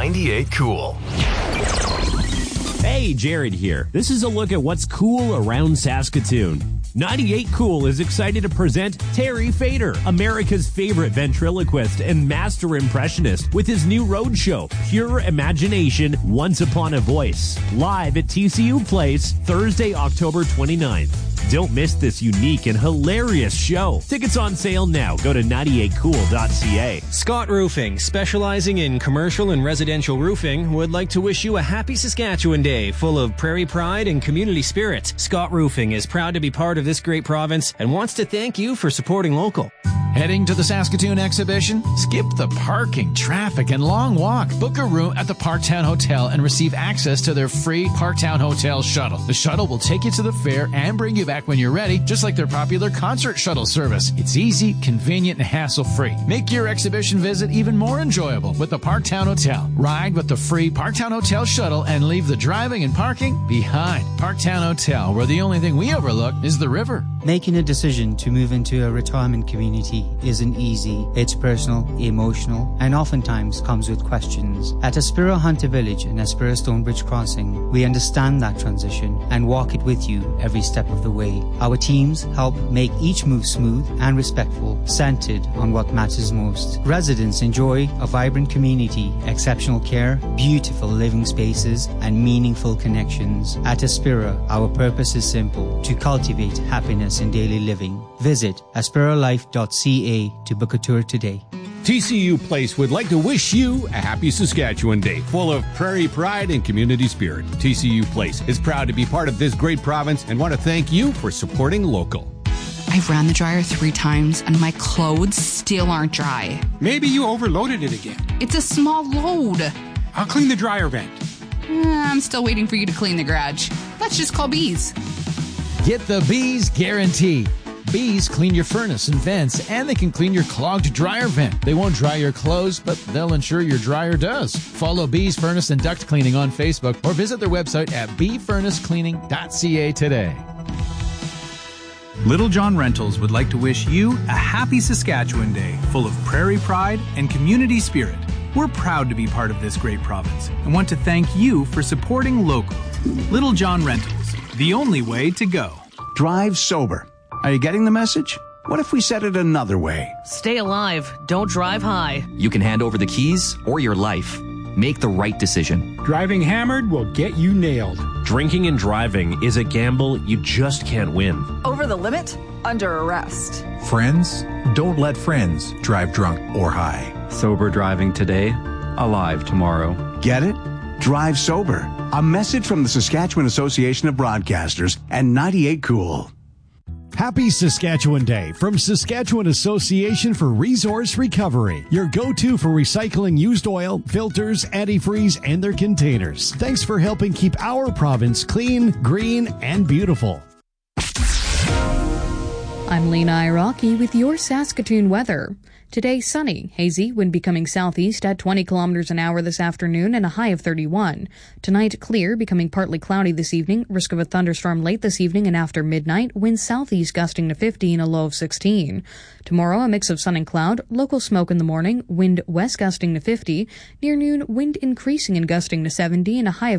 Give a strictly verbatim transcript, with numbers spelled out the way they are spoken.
ninety-eight Cool. Hey, Jared here. This is a look at what's cool around Saskatoon. ninety-eight Cool is excited to present Terry Fader, America's favorite ventriloquist and master impressionist, with his new road show, Pure Imagination, Once Upon a Voice, live at T C U Place, Thursday, October twenty-ninth. Don't miss this unique and hilarious show. Tickets on sale now. Go to ninety-eight cool dot c a. Scott Roofing, specializing in commercial and residential roofing, would like to wish you a happy Saskatchewan Day full of prairie pride and community spirit. Scott Roofing is proud to be part of this great province and wants to thank you for supporting local. Heading to the Saskatoon exhibition? Skip the parking, traffic, and long walk. Book a room at the Parktown Hotel and receive access to their free Parktown Hotel shuttle. The shuttle will take you to the fair and bring you back when you're ready, just like their popular concert shuttle service. It's easy, convenient, and hassle-free. Make your exhibition visit even more enjoyable with the Parktown Hotel. Ride with the free Parktown Hotel shuttle and leave the driving and parking behind. Parktown Hotel, where the only thing we overlook is the river. Making a decision to move into a retirement community isn't easy. It's personal, emotional, and oftentimes comes with questions. At Aspira Hunter Village and Aspira Stonebridge Crossing, we understand that transition and walk it with you every step of the way. Our teams help make each move smooth and respectful, centered on what matters most. Residents enjoy a vibrant community, exceptional care, beautiful living spaces, and meaningful connections. At Aspira, our purpose is simple: to cultivate happiness in daily living. Visit aspira life dot c a to book a tour today. T C U Place would like to wish you a happy Saskatchewan Day full of prairie pride and community spirit. T C U Place is proud to be part of this great province and want to thank you for supporting local. I've ran the dryer three times and my clothes still aren't dry. Maybe you overloaded it again. It's a small load. I'll clean the dryer vent. Uh, I'm still waiting for you to clean the garage. Let's just call Bees. Get the Bees guarantee. Bees clean your furnace and vents, and they can clean your clogged dryer vent. They won't dry your clothes, but they'll ensure your dryer does. Follow Bees Furnace and Duct Cleaning on Facebook or visit their website at bee furnace cleaning dot c a today. Little John Rentals would like to wish you a happy Saskatchewan Day full of prairie pride and community spirit. We're proud to be part of this great province and want to thank you for supporting local. Little John Rentals, the only way to go. Drive sober. Are you getting the message? What if we said it another way? Stay alive. Don't drive high. You can hand over the keys or your life. Make the right decision. Driving hammered will get you nailed. Drinking and driving is a gamble you just can't win. Over the limit? Under arrest. Friends, don't let friends drive drunk or high. Sober driving today, alive tomorrow. Get it? Drive sober. A message from the Saskatchewan Association of Broadcasters and ninety-eight Cool. Happy Saskatchewan Day from Saskatchewan Association for Resource Recovery, your go-to for recycling used oil, filters, antifreeze, and their containers. Thanks for helping keep our province clean, green, and beautiful. I'm Lena Iraqi with your Saskatoon weather. Today, sunny, hazy, wind becoming southeast at twenty kilometers an hour this afternoon and a high of thirty-one. Tonight, clear, becoming partly cloudy this evening, risk of a thunderstorm late this evening and after midnight, wind southeast gusting to fifty and a low of sixteen. Tomorrow, a mix of sun and cloud, local smoke in the morning, wind west gusting to fifty. Near noon, wind increasing and gusting to seventy and a high of